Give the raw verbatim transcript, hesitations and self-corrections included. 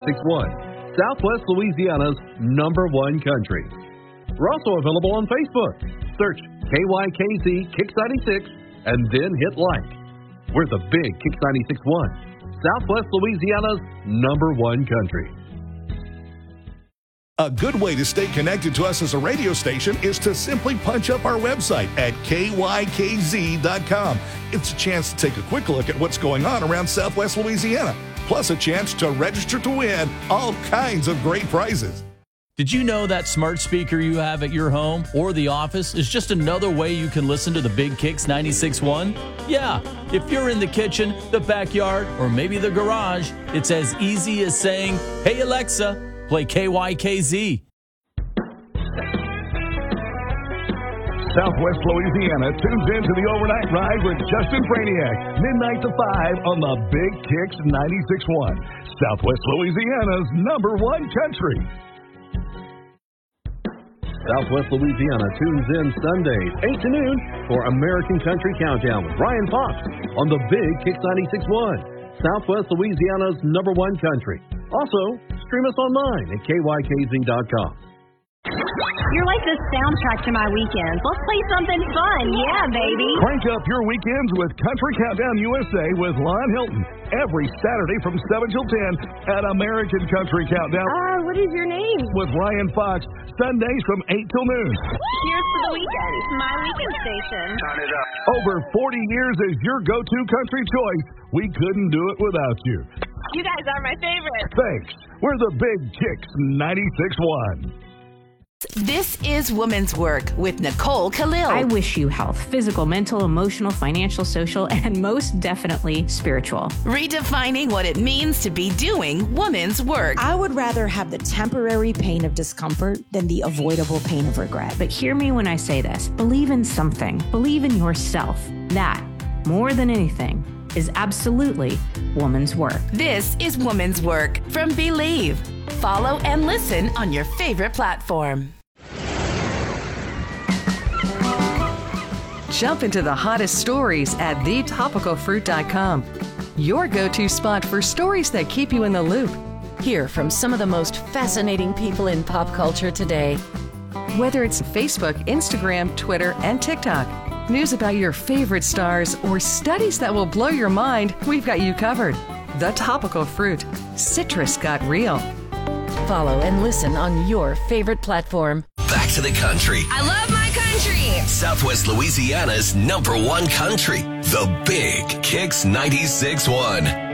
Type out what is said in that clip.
ninety-six point one, Southwest Louisiana's number one country. We're also available on Facebook. Search K Y K Z Kicks ninety-six and then hit like. We're the big Kicks ninety-six point one, Southwest Louisiana's number one country. A good way to stay connected to us as a radio station is to simply punch up our website at K Y K Z dot com. It's a chance to take a quick look at what's going on around Southwest Louisiana, plus a chance to register to win all kinds of great prizes. Did you know that smart speaker you have at your home or the office is just another way you can listen to the Big Kicks ninety-six point one? Yeah, if you're in the kitchen, the backyard, or maybe the garage, it's as easy as saying, "Hey Alexa, play K Y K Z." Southwest Louisiana tunes into the overnight ride with Justin Franiak, midnight to five on the Big Kicks ninety-six point one, Southwest Louisiana's number one country. Southwest Louisiana tunes in Sundays, eight to noon, for American Country Countdown with Ryan Fox on the Big Kicks ninety-six point one, Southwest Louisiana's number one country. Also, stream us online at K Y K Z dot com. You're like the soundtrack to my weekends. Let's play something fun. Yeah, baby. Crank up your weekends with Country Countdown U S A with Lon Hilton every Saturday from seven till ten at American Country Countdown. Ah, uh, what is your name? With Ryan Fox, Sundays from eight till noon. Here's for the weekend. My weekend station. Turn it up. Over forty years as your go-to country choice. We couldn't do it without you. You guys are my favorite. Thanks. We're the Big Kicks ninety-six point one. This is Woman's Work with Nicole Khalil. I wish you health, physical, mental, emotional, financial, social, and most definitely spiritual. Redefining what it means to be doing woman's work. I would rather have the temporary pain of discomfort than the avoidable pain of regret. But hear me when I say this. Believe in something. Believe in yourself. That, more than anything, is absolutely woman's work. This is Woman's Work from Believe. Follow and listen on your favorite platform. Jump into the hottest stories at the topical fruit dot com. Your go-to spot for stories that keep you in the loop. Hear from some of the most fascinating people in pop culture today. Whether it's Facebook, Instagram, Twitter, and TikTok, news about your favorite stars, or studies that will blow your mind, we've got you covered. The Topical Fruit. Citrus got real. Follow and listen on your favorite platform. Back to the country. I love my country. Southwest Louisiana's number one country. The Big Kicks ninety-six point one.